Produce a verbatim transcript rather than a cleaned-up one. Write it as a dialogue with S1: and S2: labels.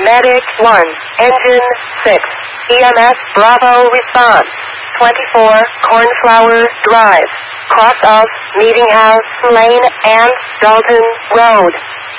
S1: Medic one, Engine six, E M S Bravo response. twenty-four, Cornflower Drive, cross of Meeting House Lane and Dalton Road.